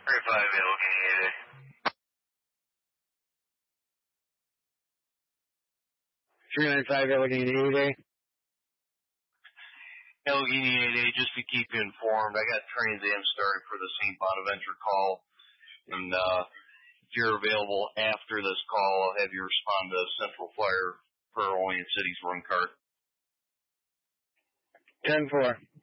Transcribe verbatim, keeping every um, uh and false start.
three five Allegheny eight A. three nine five Allegheny eight A. Allegheny eight A, just to keep you informed, I got Trans Am started for the Saint Bonaventure call, and uh, if you're available after this call, I'll have you respond to Central Flyer per Olean City's run card. ten four.